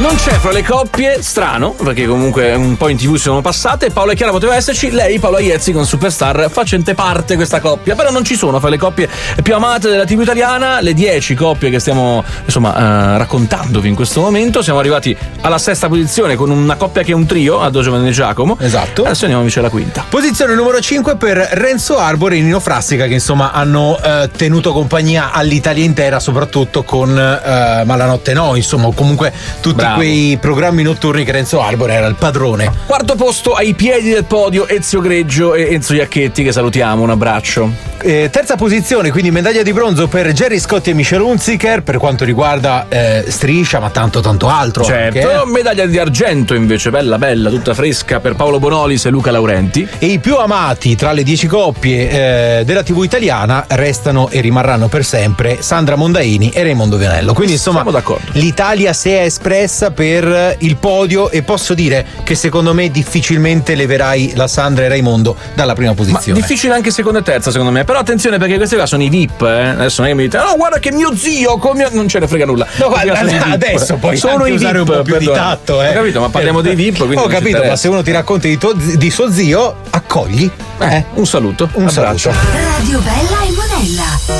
Non c'è fra le coppie, strano, perché comunque un po' in TV sono passate. Paola e Chiara poteva esserci, lei, Paola Iezzi con Superstar, facente parte questa coppia. Però non ci sono fra le coppie più amate della TV italiana le 10 coppie che stiamo raccontandovi in questo momento. Siamo arrivati alla 6ª posizione con una coppia che è un trio, Aldo, Giovanni e Giacomo. Esatto. Adesso andiamo invece alla 5ª. Posizione numero 5 per Renzo Arbore e Nino Frassica, che insomma hanno tenuto compagnia all'Italia intera, soprattutto con Ma la notte no, insomma, comunque tutti quei programmi notturni che Renzo Arbore era il padrone. 4º posto, ai piedi del podio, Ezio Greggio e Enzo Iacchetti, che salutiamo, un abbraccio. 3ª posizione, quindi medaglia di bronzo per Gerry Scotti e Michelle Hunziker per quanto riguarda Striscia, ma tanto altro. Certo, anche. Medaglia di argento invece, bella, tutta fresca, per Paolo Bonolis e Luca Laurenti. E i più amati tra le 10 coppie della TV italiana restano e rimarranno per sempre Sandra Mondaini e Raimondo Vianello. Quindi insomma siamo d'accordo. L'Italia si è espressa per il podio e posso dire che secondo me difficilmente leverai la Sandra e Raimondo dalla prima posizione. Ma difficile anche seconda e terza secondo me, però attenzione perché questi qua sono i VIP, adesso non è che mi dite no guarda che mio zio non ce ne frega nulla. No, adesso poi sono i usare VIP, un po' più di tatto, Ho capito, ma parliamo dei VIP, quindi ho capito, ma se uno ti racconta di suo zio, accogli. Un saluto. Un saluto. Radio Bella e Monella.